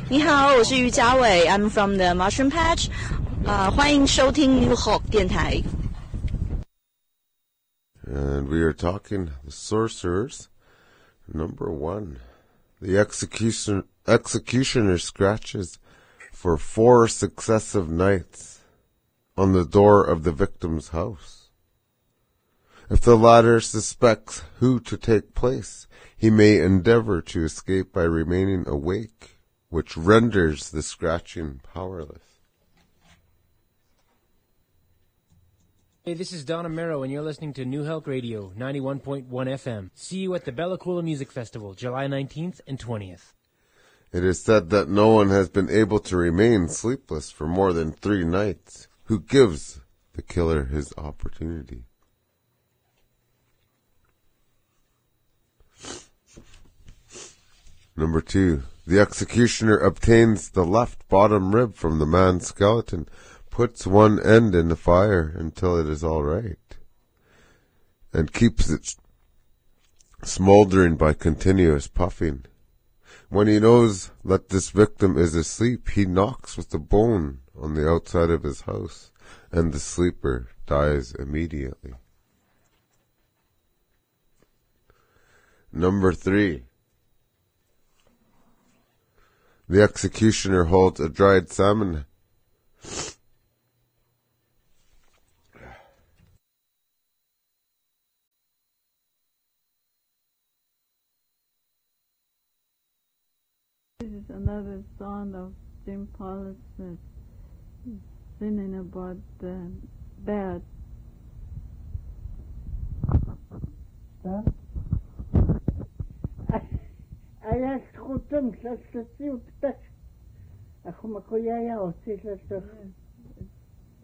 你好，我是于家伟 ，I'm from the Mushroom Patch，欢迎收听 New Hope 电台。 And we are talking the sorcerers. Number 1, the executioner scratches for 4 successive nights on the door of the victim's house. If the latter suspects who to take place, he may endeavor to escape by remaining awake, which renders the scratching powerless. Hey, this is Don Amero, and you're listening to New Help Radio, 91.1 FM. See you at the Bella Coola Music Festival, July 19th and 20th. It is said that no one has been able to remain sleepless for more than 3 nights. Who gives the killer his opportunity? Number 2, the executioner obtains the left bottom rib from the man's skeleton, puts one end in the fire until it is all right, and keeps it smoldering by continuous puffing. When he knows that this victim is asleep, he knocks with the bone on the outside of his house, and the sleeper dies immediately. Number 3, the executioner holds a dried salmon This is another song of Jim Paulson singing about the bad.